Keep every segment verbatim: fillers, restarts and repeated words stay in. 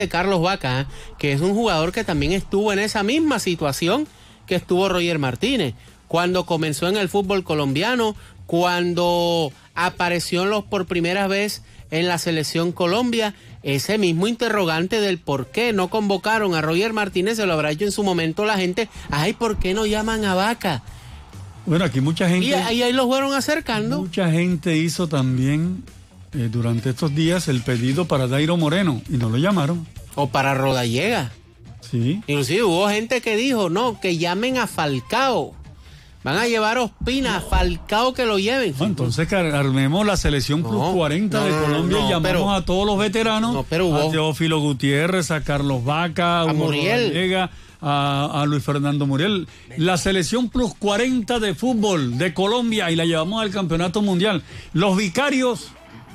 de Carlos Vaca, ¿eh? Que es un jugador que también estuvo en esa misma situación que estuvo Roger Martínez, cuando comenzó en el fútbol colombiano, cuando apareció en los, por primera vez en la selección Colombia. Ese mismo interrogante del por qué no convocaron a Roger Martínez se lo habrá hecho en su momento la gente. Ay, ¿por qué no llaman a Vaca? Bueno, aquí mucha gente... Y ahí, ahí los fueron acercando. Mucha gente hizo también eh, durante estos días el pedido para Dairo Moreno y no lo llamaron. O para Rodallega. Sí. Inclusive hubo gente que dijo, no, que llamen a Falcao. Van a llevar a Ospina, a Falcao que lo lleven. No, entonces que armemos la selección Plus no, cuarenta no, de Colombia no, y llamamos pero, a todos los veteranos, no, pero hubo, a Teófilo Gutiérrez, a Carlos Vaca, a, a Muriel, a, a Luis Fernando Muriel. La selección Plus cuarenta de fútbol de Colombia y la llevamos al campeonato mundial. Los vicarios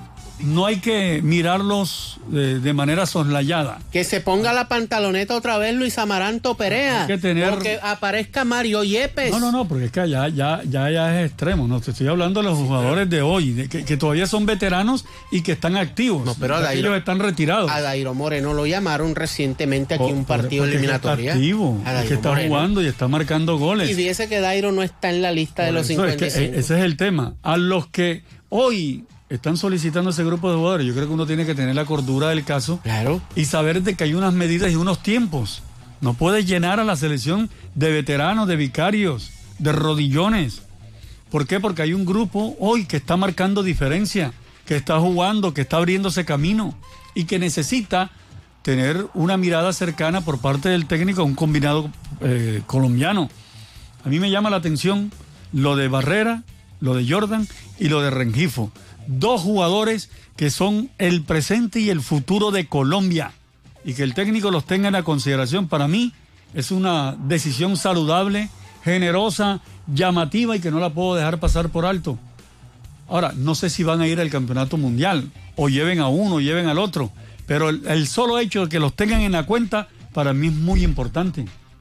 no hay que mirarlos de, de manera soslayada. Que se ponga la pantaloneta otra vez Luis Amaranto Perea. Hay que tener... Porque aparezca Mario Yepes. No, no, no, porque es que ya, ya, ya, ya es extremo. No, te estoy hablando de los jugadores de hoy, de que, que todavía son veteranos y que están activos. No, pero a Dairo, ellos están retirados. A Dairo Moreno lo llamaron recientemente aquí en un partido eliminatorio. Está activo, es que está Moreno. jugando y está marcando goles. Y fíjese que Dairo no está en la lista Por de los cincuenta y cinco. Es que ese es el tema. A los que hoy están solicitando ese grupo de jugadores, yo creo que uno tiene que tener la cordura del caso, claro, y saber de que hay unas medidas y unos tiempos. No puede llenar a la selección de veteranos, de vicarios, de rodillones. ¿Por qué? Porque hay un grupo hoy que está marcando diferencia, que está jugando, que está abriéndose camino y que necesita tener una mirada cercana por parte del técnico a un combinado eh, colombiano. A mí me llama la atención lo de Barrera, lo de Jordan y lo de Rengifo. Dos jugadores que son el presente y el futuro de Colombia, y que el técnico los tenga en la consideración, para mí es una decisión saludable, generosa, llamativa y que no la puedo dejar pasar por alto. Ahora, no sé si van a ir al campeonato mundial o lleven a uno o lleven al otro, pero el, el solo hecho de que los tengan en la cuenta para mí es muy importante.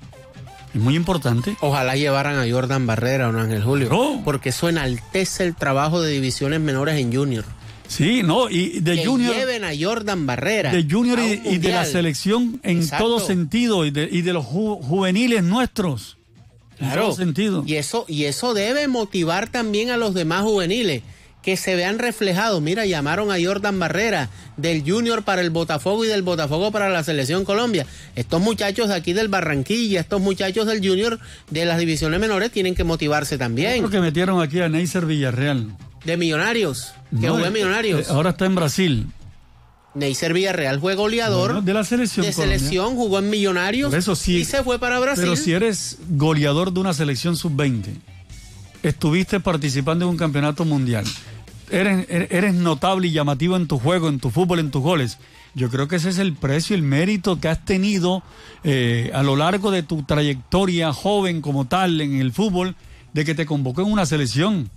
Es muy importante. Ojalá llevaran a Jordan Barrera o no Ángel Julio. No. Porque eso enaltece el trabajo de divisiones menores en Junior. Sí, no, y de que Junior. lleven a Jordan Barrera. De Junior y, y de la selección en Exacto. todo sentido, y de, y de los ju, juveniles nuestros. Claro. En todo sentido. Y eso, y eso debe motivar también a los demás juveniles, que se vean reflejados. Mira, llamaron a Jordan Barrera del Junior para el Botafogo y del Botafogo para la Selección Colombia. Estos muchachos de aquí del Barranquilla, estos muchachos del Junior de las divisiones menores tienen que motivarse también. Creo que metieron aquí a Neisser Villarreal. De Millonarios, que no, jugó en Millonarios. Eh, ahora está en Brasil. Neisser Villarreal fue goleador. Bueno, de la selección. De selección, jugó en Millonarios. Por eso sí, y se fue para Brasil. Pero si eres goleador de una selección sub veinte, estuviste participando en un campeonato mundial, Eres, eres notable y llamativo en tu juego, en tu fútbol, en tus goles. Yo creo que ese es el precio, el mérito que has tenido eh, a lo largo de tu trayectoria joven como tal en el fútbol, de que te convocó en una selección.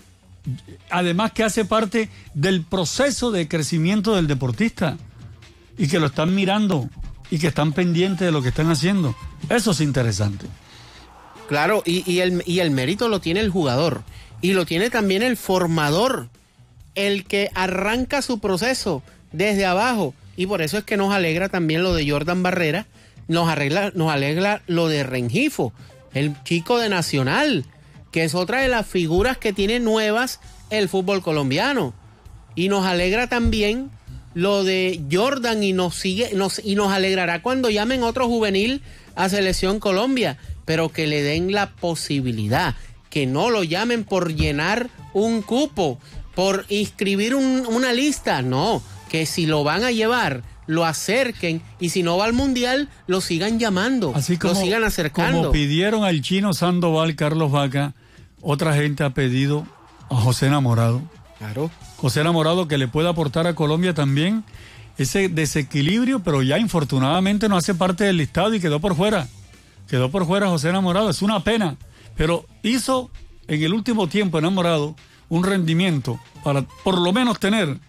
Además que hace parte del proceso de crecimiento del deportista y que lo están mirando y que están pendientes de lo que están haciendo. Eso es interesante. Claro, y, y, el, y el mérito lo tiene el jugador y lo tiene también el formador, el que arranca su proceso desde abajo, y por eso es que nos alegra también lo de Jordan Barrera, nos, arregla, nos alegra lo de Rengifo, el chico de Nacional, que es otra de las figuras que tiene nuevas el fútbol colombiano, y nos alegra también lo de Jordan, y nos sigue nos, y nos alegrará cuando llamen otro juvenil a Selección Colombia, pero que le den la posibilidad, que no lo llamen por llenar un cupo, por inscribir un, una lista, no, que si lo van a llevar, lo acerquen, y si no va al mundial, lo sigan llamando, así como, lo sigan acercando. Como pidieron al chino Sandoval, Carlos Vaca, otra gente ha pedido a José Enamorado. Claro. José Enamorado, que le puede aportar a Colombia también ese desequilibrio, pero ya infortunadamente no hace parte del listado y quedó por fuera. Quedó por fuera José Enamorado, es una pena, pero hizo en el último tiempo Enamorado un rendimiento para por lo menos tener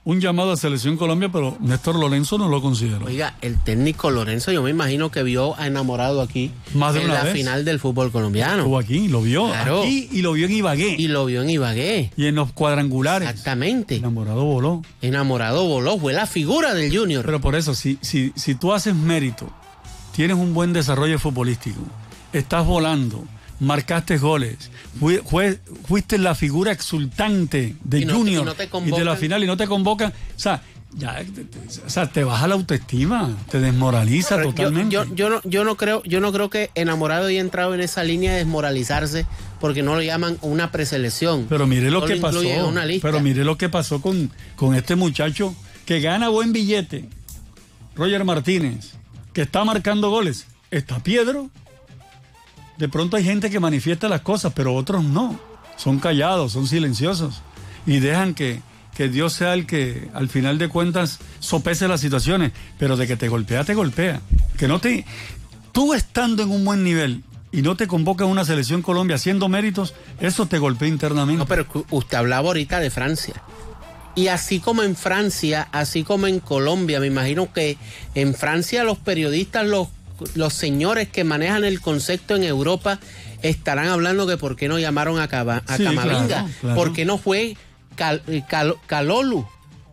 un llamado a Selección Colombia, pero Néstor Lorenzo no lo consideró. Oiga, el técnico Lorenzo, yo me imagino que vio a Enamorado aquí Más de en una la vez. final del fútbol colombiano. Estuvo aquí, lo vio Claro. aquí y lo vio en Ibagué. Y lo vio en Ibagué. Y en los cuadrangulares. Exactamente. Enamorado voló. Enamorado voló, fue la figura del Junior. Pero por eso, si, si, si tú haces mérito, tienes un buen desarrollo futbolístico, estás volando, marcaste goles, fui- fue- fuiste la figura exultante de Y no- Junior y no te y de la convocan. final y no te convocan, o sea, ya, te, te- o sea, te baja la autoestima, te desmoraliza Pero yo, totalmente. yo, yo no, yo no creo, yo no creo que Enamorado haya entrado en esa línea de desmoralizarse porque no lo llaman una preselección. Pero mire lo No que lo pasó, incluyen en una lista. pero mire lo que pasó con, con este muchacho que gana buen billete, Roger Martínez, que está marcando goles, está Piedro. De pronto hay gente que manifiesta las cosas, pero otros no. Son callados, son silenciosos y dejan que, que Dios sea el que al final de cuentas sopese las situaciones, pero de que te golpea, te golpea. Que no te... Tú estando en un buen nivel y no te convoca a una selección Colombia haciendo méritos, eso te golpea internamente. No, pero cu- usted hablaba ahorita de Francia. Y así como en Francia, así como en Colombia, me imagino que en Francia los periodistas, los, los señores que manejan el concepto en Europa, estarán hablando que por qué no llamaron a, Cava- a Sí, Camavinga, claro, claro. por qué no fue Cal- Cal- Calolu.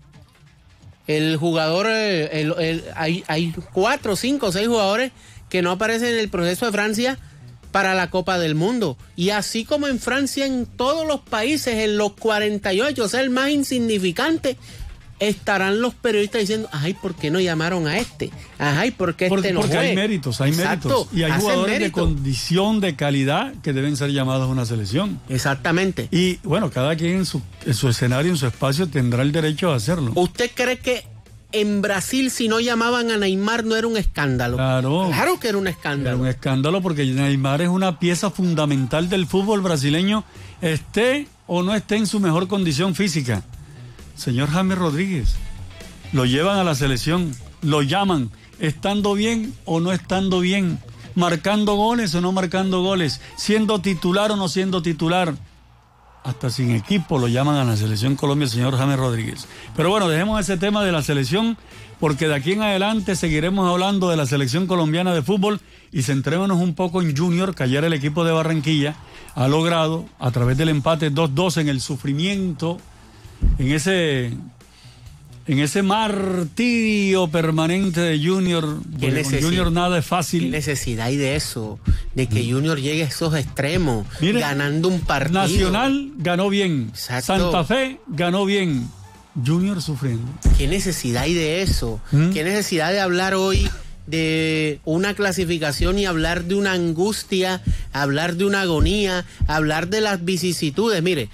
El jugador, eh, el- el- hay, hay cuatro, cinco, seis jugadores que no aparecen en el proceso de Francia para la Copa del Mundo. Y así como en Francia, en todos los países, en los cuarenta y ocho, o sea, el más insignificante, estarán los periodistas diciendo, ay, ¿por qué no llamaron a este? Ay, ¿por qué Porque, este no porque fue? hay méritos, hay Exacto, méritos. Y hay hacen jugadores de mérito. condición, de calidad, que deben ser llamados a una selección. Exactamente. Y bueno, cada quien en su, en su escenario, en su espacio, tendrá el derecho a hacerlo. ¿Usted cree que en Brasil, si no llamaban a Neymar, no era un escándalo? Claro. Claro que era un Era escándalo. un escándalo porque Neymar es una pieza fundamental del fútbol brasileño, esté o no esté en su mejor condición física. Señor James Rodríguez, lo llevan a la selección, lo llaman, estando bien o no estando bien, marcando goles o no marcando goles, siendo titular o no siendo titular. Hasta sin equipo lo llaman a la selección Colombia el señor James Rodríguez. Pero bueno, dejemos ese tema de la selección, porque de aquí en adelante seguiremos hablando de la selección colombiana de fútbol y centrémonos un poco en Junior, que ayer el equipo de Barranquilla ha logrado, a través del empate dos dos en el sufrimiento, en ese... En ese martirio permanente de Junior, porque con necesi- Junior nada es ¿Qué fácil. necesidad hay de eso? De que Junior llegue a esos extremos, Mire, ganando un partido. Nacional ganó bien, Exacto. Santa Fe ganó bien, Junior sufriendo. ¿Qué necesidad hay de eso? ¿Mm? ¿Qué necesidad de hablar hoy de una clasificación y hablar de una angustia, hablar de una agonía, hablar de las vicisitudes? Mire,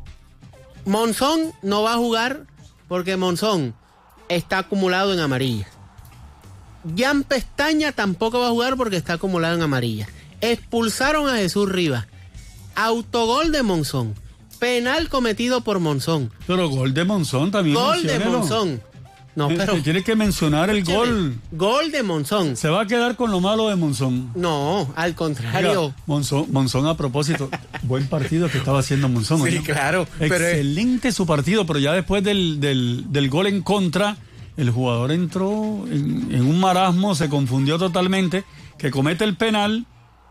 Monzón no va a jugar porque Monzón está acumulado en amarilla. Jan Pestaña tampoco va a jugar porque está acumulado en amarilla. Expulsaron a Jesús Rivas. Autogol de Monzón. Penal cometido por Monzón. Pero gol de Monzón también. Gol de menciónelo. Monzón. No, Eh, pero... se tiene que mencionar el gol. Gol de Monzón. Se va a quedar con lo malo de Monzón. No, al contrario. Oiga, Monzón, Monzón a propósito, buen partido que estaba haciendo Monzón. Sí, ¿no? claro, pero- Excelente su partido, pero ya después del, del, del gol en contra, el jugador entró en, en un marasmo, se confundió totalmente, que comete el penal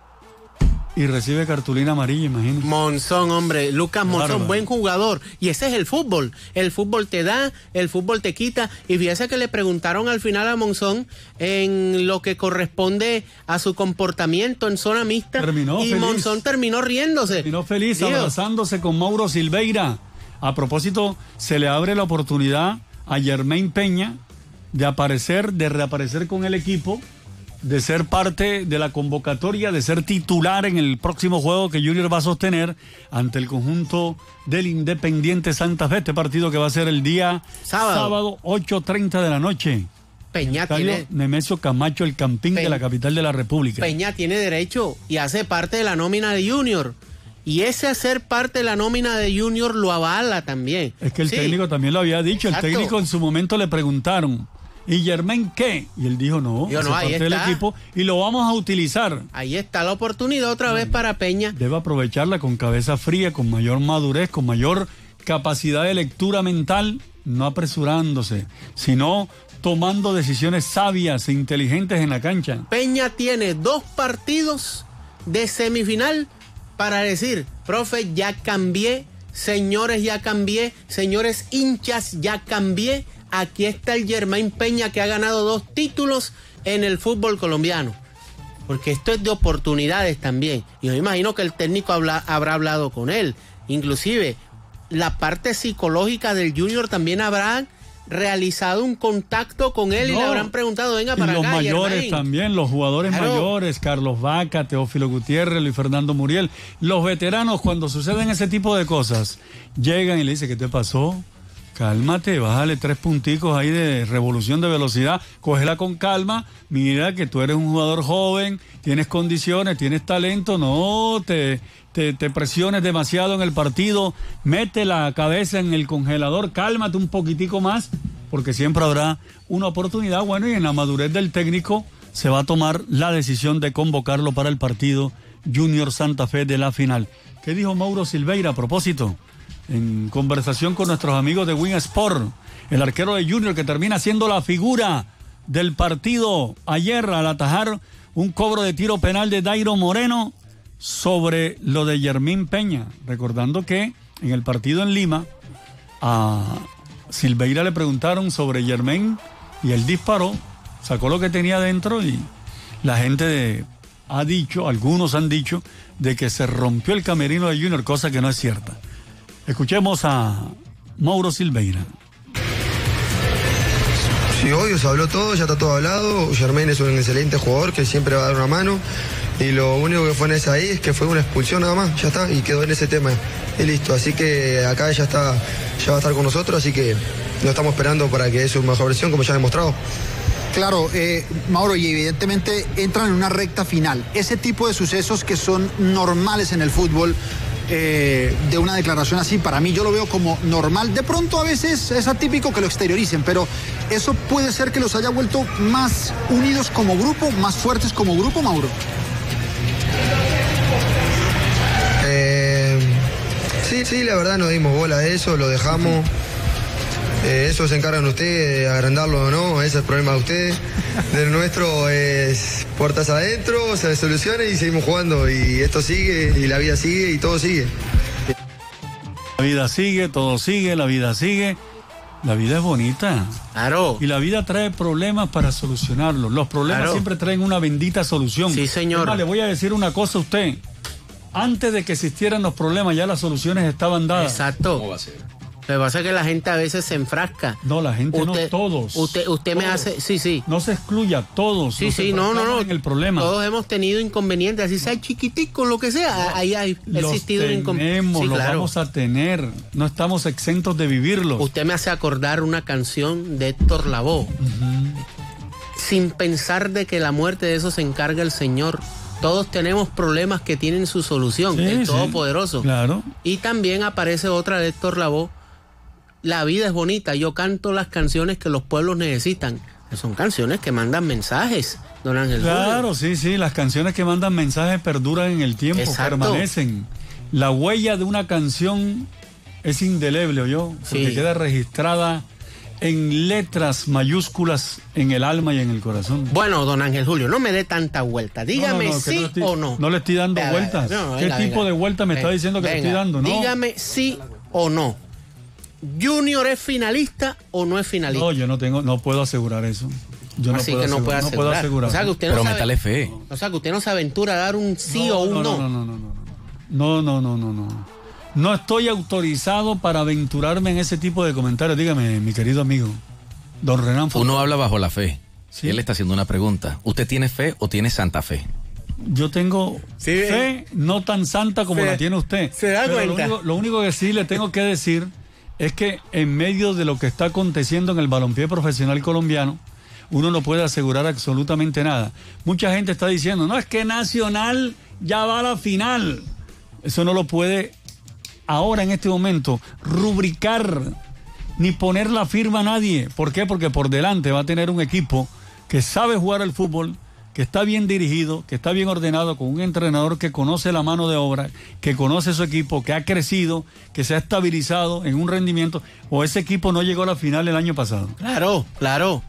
y recibe cartulina amarilla, imagínate. Monzón, hombre, Lucas Monzón, Bárbaro. buen jugador. Y ese es el fútbol. El fútbol te da, el fútbol te quita. Y fíjese que le preguntaron al final a Monzón en lo que corresponde a su comportamiento en zona mixta. Terminó y feliz. Monzón terminó riéndose. Terminó feliz, Dios. abrazándose con Mauro Silveira. A propósito, se le abre la oportunidad a Germain Peña de aparecer, de reaparecer con el equipo, de ser parte de la convocatoria, de ser titular en el próximo juego que Junior va a sostener ante el conjunto del Independiente Santa Fe. Este partido que va a ser el día Sábado. sábado ocho treinta de la noche. Peña Estadio tiene, Nemesio Camacho, el Campín Pe- de la capital de la República. Peña tiene derecho y hace parte de la nómina de Junior. Y ese hacer parte de la nómina de Junior lo avala también. Es que el Sí. técnico también lo había dicho. Exacto. El técnico en su momento le preguntaron, ¿y Germain qué? Y él dijo, no, Dijo, hace no, ahí parte del está. equipo y lo vamos a utilizar. Ahí está la oportunidad otra vez para Peña. Debe aprovecharla con cabeza fría, con mayor madurez, con mayor capacidad de lectura mental. no apresurándose, sino tomando decisiones sabias e inteligentes en la cancha. Peña tiene dos partidos de semifinal para decir, profe, ya cambié, señores, ya cambié, señores hinchas, ya cambié. Aquí está el Germain Peña que ha ganado dos títulos en el fútbol colombiano. Porque esto es de oportunidades también. Y yo me imagino que el técnico habla, habrá hablado con él. Inclusive, la parte psicológica del Junior también habrá realizado un contacto con él, no, y le habrán preguntado, venga para y los acá, mayores Germain. También, los jugadores claro. mayores, Carlos Vaca, Teófilo Gutiérrez, Luis Fernando Muriel. Los veteranos, cuando suceden ese tipo de cosas, llegan y le dicen, ¿qué te pasó? Cálmate, bájale tres punticos ahí de revolución de velocidad, cógela con calma, mira que tú eres un jugador joven, tienes condiciones, tienes talento, no te, te, te presiones demasiado en el partido, mete la cabeza en el congelador, cálmate un poquitico más, porque siempre habrá una oportunidad, bueno, y en la madurez del técnico se va a tomar la decisión de convocarlo para el partido Junior Santa Fe de la final. ¿Qué dijo Mauro Silveira a propósito? En conversación con nuestros amigos de Win Sport, el arquero de Junior que termina siendo la figura del partido ayer al atajar un cobro de tiro penal de Dairo Moreno sobre lo de Germain Peña, recordando que en el partido en Lima a Silveira le preguntaron sobre Germain y él disparó, sacó lo que tenía dentro y la gente de, ha dicho, algunos han dicho de que se rompió el camerino de Junior, cosa que no es cierta. Escuchemos a Mauro Silveira. Sí, obvio, se habló todo, ya está todo hablado. Germain es un excelente jugador que siempre va a dar una mano. Y lo único que fue en esa ahí es que fue una expulsión nada más, ya está, y quedó en ese tema. Y listo, así que acá ya está, ya va a estar con nosotros, así que lo estamos esperando para que dé su mejor versión, como ya ha demostrado. Claro, eh, Mauro, y evidentemente entran en una recta final. Ese tipo de sucesos que son normales en el fútbol, Eh, de una declaración así, para mí yo lo veo como normal. De pronto a veces es atípico que lo exterioricen, pero eso puede ser que los haya vuelto más unidos como grupo, más fuertes como grupo, Mauro. Eh, sí, sí, la verdad no dimos bola a eso, lo dejamos. Eh, eso se encargan ustedes, de agrandarlo o no, ese es el problema de ustedes. Del nuestro es puertas adentro, se soluciona y seguimos jugando. Y esto sigue, y la vida sigue, y todo sigue. La vida sigue, todo sigue, la vida sigue. La vida es bonita. Claro. Y la vida trae problemas para solucionarlos. Los problemas claro. siempre traen una bendita solución. Sí, señor. Además, le voy a decir una cosa a usted. Antes de que existieran los problemas, ya las soluciones estaban dadas. Exacto. ¿Cómo va a ser? Lo que pasa es que la gente a veces se enfrasca. No, la gente usted, no, todos. Usted, usted todos. me hace, sí, sí. No se excluya, todos. Sí, sí, no, no, no. En el problema. Todos hemos tenido inconvenientes, así sea chiquitico, lo que sea. Ahí ha existido un inconveniente. Sí, los claro. vamos a tener. No estamos exentos de vivirlos. Usted me hace acordar una canción de Héctor Lavoe. Uh-huh. Sin pensar de que la muerte de eso se encarga el Señor. Todos tenemos problemas que tienen su solución, sí, el Todopoderoso. Sí, claro. Y también aparece otra de Héctor Lavoe. La vida es bonita, yo canto las canciones que los pueblos necesitan. Son canciones que mandan mensajes, don Ángel. Claro, Julio. sí, sí, las canciones que mandan mensajes perduran en el tiempo, exacto. Permanecen. La huella de una canción es indeleble, ¿oyó? Porque sí. queda registrada en letras mayúsculas en el alma y en el corazón. Bueno, don Ángel Julio, no me dé tanta vuelta. Dígame no, no, no, sí no estoy, o no. No le estoy dando venga, vueltas. No, venga, ¿Qué tipo venga, de vuelta me venga, está diciendo que venga, le estoy dando? No. Dígame sí o no. ¿Junior es finalista o no es finalista? No, yo no tengo, no puedo asegurar eso. Yo Así no puedo que no asegurar, puede asegurar. No puedo asegurar. O sea que usted no Pero sabe, métale fe. O sea que usted no se aventura a dar un sí no, o un no. No, no, no, no, no. No, no, no, no, no. No estoy autorizado para aventurarme en ese tipo de comentarios. Dígame, mi querido amigo, don Renan Fontana. Uno habla bajo la fe. ¿Sí? Él está haciendo una pregunta. ¿Usted tiene fe o tiene santa fe? Yo tengo sí, fe no tan santa como se, la tiene usted. Se da Pero cuenta. Lo único, lo único que sí le tengo que decir es que en medio de lo que está aconteciendo en el balompié profesional colombiano, uno no puede asegurar absolutamente nada. Mucha gente está diciendo, no, es que Nacional ya va a la final. Eso no lo puede ahora en este momento rubricar ni poner la firma a nadie. ¿Por qué? Porque por delante va a tener un equipo que sabe jugar al fútbol, que está bien dirigido, que está bien ordenado, con un entrenador que conoce la mano de obra, que conoce su equipo, que ha crecido, que se ha estabilizado en un rendimiento, o ese equipo no llegó a la final el año pasado. Claro, claro.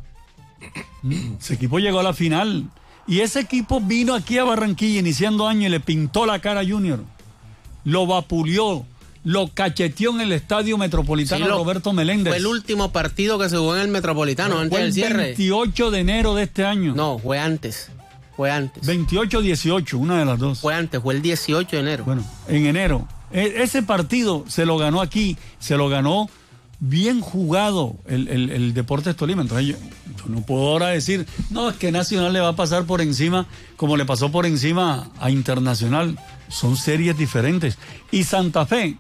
Ese equipo llegó a la final. Y ese equipo vino aquí a Barranquilla iniciando año y le pintó la cara a Junior. Lo vapuleó, lo cacheteó en el Estadio Metropolitano sí, lo, Roberto Meléndez. Fue el último partido que se jugó en el Metropolitano no, antes del cierre. Fue el veintiocho de enero de este año. No, fue antes. Fue antes. veintiocho dieciocho, una de las dos. Fue antes, fue el dieciocho de enero. Bueno, en enero. E- ese partido se lo ganó aquí, se lo ganó bien jugado el, el, el Deportes Tolima. Entonces yo, yo no puedo ahora decir, no, es que Nacional le va a pasar por encima como le pasó por encima a Internacional. Son series diferentes. Y Santa Fe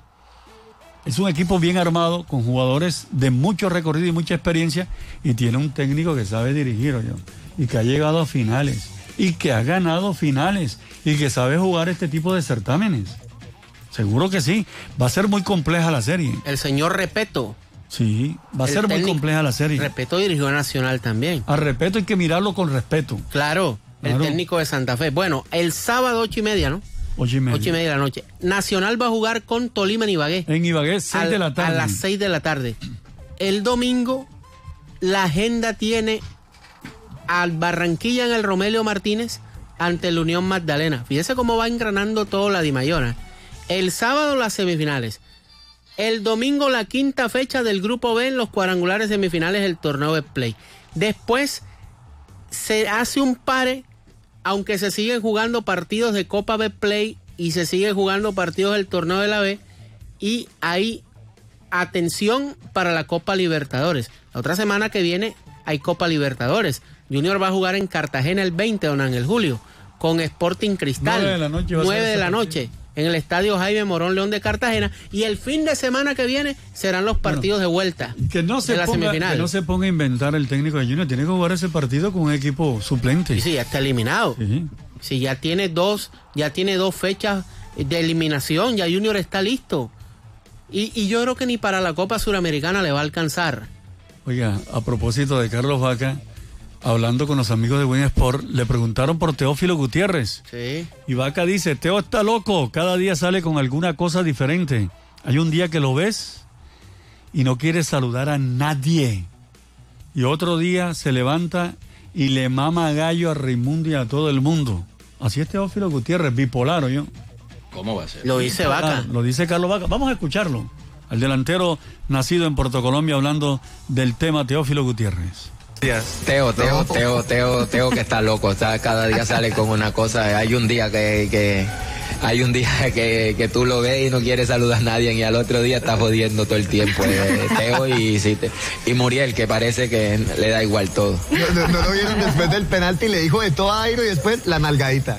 es un equipo bien armado, con jugadores de mucho recorrido y mucha experiencia, y tiene un técnico que sabe dirigir, oye, y que ha llegado a finales, y que ha ganado finales, y que sabe jugar este tipo de certámenes. Seguro que sí. Va a ser muy compleja la serie. El señor Repeto. Sí, va a El ser técnico, muy compleja la serie. Repeto dirigió a Nacional también. A Repeto hay que mirarlo con respeto. Claro, el Claro. técnico de Santa Fe. Bueno, el sábado ocho y media, ¿no? Ocho y media. Ocho y media de la noche. Nacional va a jugar con Tolima en Ibagué. En Ibagué, seis Al- de la tarde. A las seis de la tarde. El domingo, la agenda tiene al Barranquilla en el Romelio Martínez ante la Unión Magdalena. Fíjese cómo va engranando todo la Dimayona. El sábado, las semifinales. El domingo, la quinta fecha del Grupo B en los cuadrangulares semifinales del torneo de Play. Después, se hace un pare, aunque se siguen jugando partidos de Copa B Play y se siguen jugando partidos del torneo de la B. Y hay atención para la Copa Libertadores. La otra semana que viene hay Copa Libertadores. Junior va a jugar en Cartagena el veinte, don Ángel Julio, con Sporting Cristal. nueve de la noche va a ser nueve de ese la partido. noche. En el estadio Jaime Morón León de Cartagena, y el fin de semana que viene serán los partidos Bueno, de vuelta Que no, se de la ponga, semifinal. que no se ponga a inventar el técnico de Junior. Tiene que jugar ese partido con un equipo suplente. Y sí, ya está eliminado. Sí. Si ya tiene dos, ya tiene dos fechas de eliminación, ya Junior está listo. Y, y yo creo que ni para la Copa Suramericana le va a alcanzar. Oiga, a propósito de Carlos Vaca, hablando con los amigos de Win Sport, le preguntaron por Teófilo Gutiérrez. Sí. Y Vaca dice, Teo está loco, cada día sale con alguna cosa diferente. Hay un día que lo ves y no quiere saludar a nadie. Y otro día se levanta y le mama gallo a Raimundo y a todo el mundo. Así es Teófilo Gutiérrez, bipolar, ¿o yo? ¿Cómo va a ser? Lo dice Vaca. Ah, lo dice Carlos Vaca. Vamos a escucharlo. Al delantero nacido en Puerto Colombia, hablando del tema Teófilo Gutiérrez. Teo, Teo, Teo, Teo, Teo que está loco, está, cada día sale con una cosa. Hay un día que, que hay un día que, que tú lo ves y no quieres saludar a nadie, y al otro día está jodiendo todo el tiempo. Eh, Teo y, sí, te- y Muriel, que parece que le da igual todo. No, no- no lo vieron después del penalti, le dijo de todo a Airo y después la nalgadita.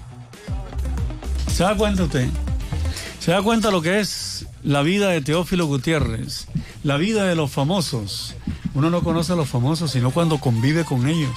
¿Se da cuenta usted? ¿Se da cuenta lo que es la vida de Teófilo Gutiérrez? La vida de los famosos. Uno no conoce a los famosos sino cuando convive con ellos.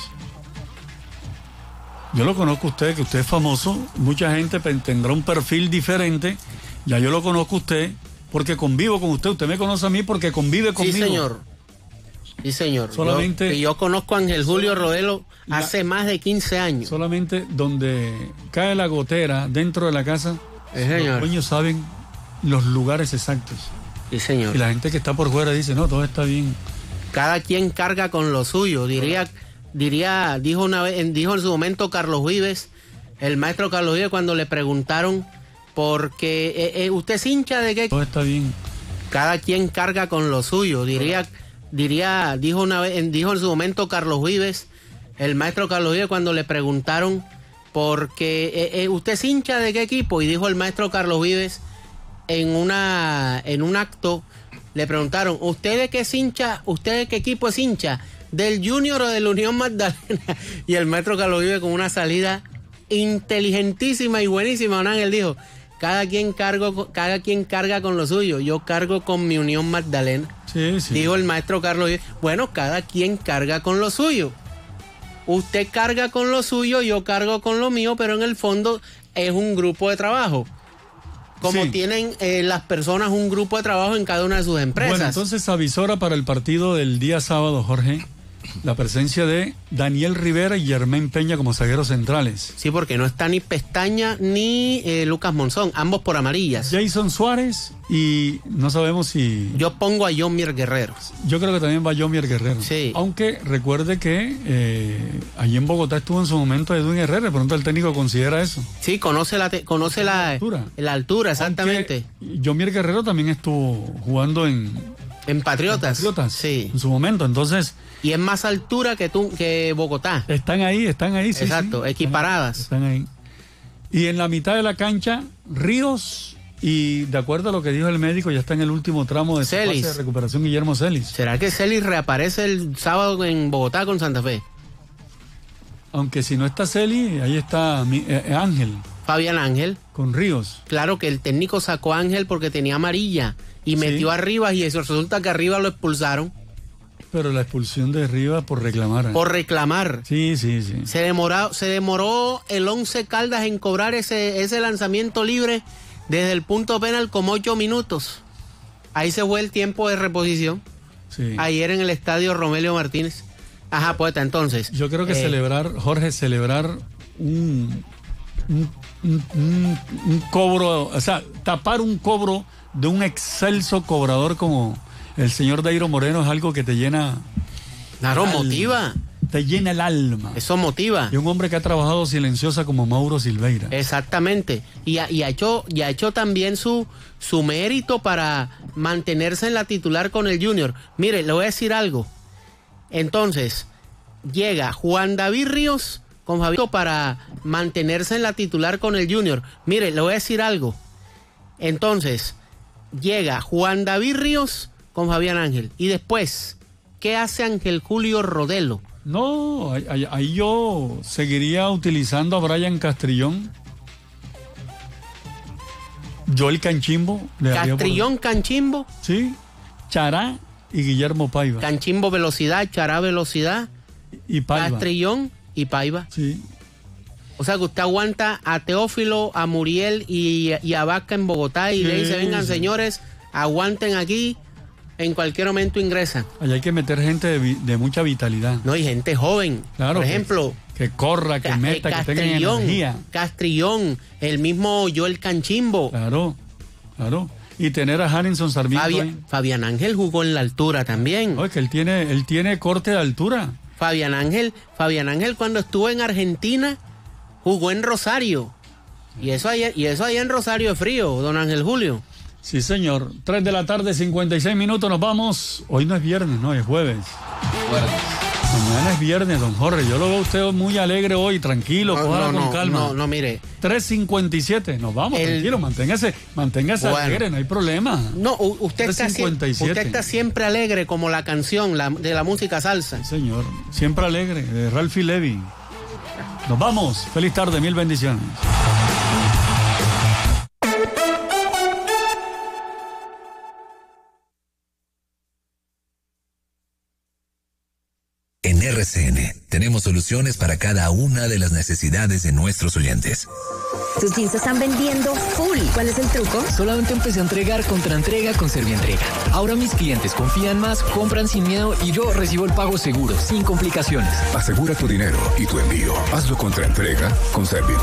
Yo lo conozco a usted, que usted es famoso. Mucha gente pe- tendrá un perfil diferente. Ya yo lo conozco a usted porque convivo con usted. Usted me conoce a mí porque convive conmigo. Sí, señor. Sí, señor. Solamente- Yo, y yo conozco a Ángel Julio Rodelo La- hace más de quince años. Solamente donde cae la gotera dentro de la casa, Sí, señor. los dueños saben los lugares exactos. Sí, señor. Y la gente que está por fuera dice, no, todo está bien. Cada quien carga con lo suyo, diría, diría, dijo una vez, dijo en su momento Carlos Vives, el maestro Carlos Vives, cuando le preguntaron porque eh, eh, usted es hincha de qué. Todo está bien. Cada quien carga con lo suyo, diría, diría, dijo una vez, dijo en su momento Carlos Vives, el maestro Carlos Vives, cuando le preguntaron porque eh, eh, usted es hincha de qué equipo, y dijo el maestro Carlos Vives en una, en un acto. Le preguntaron, ¿usted de qué es hincha? ¿Usted de qué equipo es hincha? ¿Del Junior o de la Unión Magdalena? Y el maestro Carlos Vive con una salida inteligentísima y buenísima. Don Ángel dijo, cada quien, cargo, cada quien carga con lo suyo. Yo cargo con mi Unión Magdalena. Sí, sí. Dijo el maestro Carlos Vive. Bueno, cada quien carga con lo suyo. Usted carga con lo suyo, yo cargo con lo mío, pero en el fondo es un grupo de trabajo. Como Sí. tienen eh, las personas un grupo de trabajo en cada una de sus empresas. Bueno, entonces avisora para el partido del día sábado, Jorge. la presencia de Daniel Rivera y Germán Peña como zagueros centrales. Sí, porque no está ni Pestaña ni eh, Lucas Monzón, ambos por amarillas. Jason Suárez y no sabemos si... Yo pongo a John Mier Guerrero. Yo creo que también va John Mier Guerrero. Sí. Aunque recuerde que eh, allí en Bogotá estuvo en su momento Edwin Herrera, de pronto el técnico considera eso. Sí, conoce la te- conoce la, la altura. La altura, exactamente. Aunque John Mier Guerrero también estuvo jugando en... En Patriotas. En Patriotas, sí. En su momento, entonces... Y es más altura que tú, que Bogotá. Están ahí, están ahí, sí. Exacto, sí, equiparadas. Están ahí. Y en la mitad de la cancha, Ríos, y de acuerdo a lo que dijo el médico, ya está en el último tramo de su fase de recuperación Guillermo Celis. ¿Será que Celis reaparece el sábado en Bogotá con Santa Fe? Aunque si no está Celis, ahí está mi, eh, Ángel. Fabián Ángel. Con Ríos. Claro que el técnico sacó a Ángel porque tenía amarilla y sí. metió a Rivas y eso resulta que a Rivas lo expulsaron. Pero la expulsión de Rivas por reclamar. Por reclamar. Sí, sí, sí. Se demoró, se demoró el Once Caldas en cobrar ese, ese lanzamiento libre desde el punto penal como ocho minutos. Ahí se fue el tiempo de reposición. Sí. Ayer en el estadio Romelio Martínez. Ajá, poeta, entonces. Yo creo que eh, celebrar, Jorge, celebrar un, un, un, un, un cobro, o sea, tapar un cobro de un excelso cobrador como el señor Dairo Moreno es algo que te llena. Claro, motiva. Te llena el alma. Eso motiva. Y un hombre que ha trabajado silenciosa como Mauro Silveira. Exactamente. Y ha, y ha hecho, y ha hecho también su, su mérito para mantenerse en la titular con el Junior. Mire, le voy a decir algo. Entonces, llega Juan David Ríos con Javier para mantenerse en la titular con el Junior. Mire, le voy a decir algo. Entonces, llega Juan David Ríos con Fabián Ángel. Y después, ¿qué hace Ángel Julio Rodelo? No, ahí, ahí yo seguiría utilizando a Brian Castrillón. Joel Canchimbo. Castrillón, por... Canchimbo. Sí, Chará y Guillermo Paiva. Canchimbo velocidad, Chará velocidad. Y Paiva. Castrillón y Paiva. Sí. O sea que usted aguanta a Teófilo, a Muriel y, y a Vaca en Bogotá y sí, le dice, vengan sí. señores, aguanten aquí, en cualquier momento ingresan. Allá hay que meter gente de, de mucha vitalidad. No, y gente joven. Claro. Por ejemplo. Que, que corra, que meta, que tenga energía. Castrillón, el mismo Joel Canchimbo. Claro, claro. Y tener a Harrison Sarmiento. Fabián, Fabián Ángel jugó en la altura también. No, es que él tiene, él tiene corte de altura. Fabián Ángel, Fabián Ángel cuando estuvo en Argentina jugó en Rosario. Y eso allá, y eso allá en Rosario es frío, don Ángel Julio. Sí, señor. tres de la tarde, cincuenta y seis minutos, nos vamos. Hoy no es viernes, no, es jueves. Jueves. Mañana es viernes, don Jorge. Yo lo veo a usted muy alegre hoy, tranquilo, no, no, no, con calma. No, no, mire. tres cincuenta y siete, nos vamos, el... tranquilo, manténgase, manténgase bueno. alegre, no hay problema. No, usted está, siempre, usted está siempre alegre como la canción la, de la música salsa. Sí, señor, siempre alegre, de Ralphie Levy. Nos vamos, feliz tarde, mil bendiciones. En R C N tenemos soluciones para cada una de las necesidades de nuestros oyentes. Tus jeans están vendiendo full. ¿Cuál es el truco? Solamente empecé a entregar contra entrega con Servientrega. Ahora mis clientes confían más, compran sin miedo y yo recibo el pago seguro, sin complicaciones. Asegura tu dinero y tu envío. Hazlo contra entrega con Servientrega.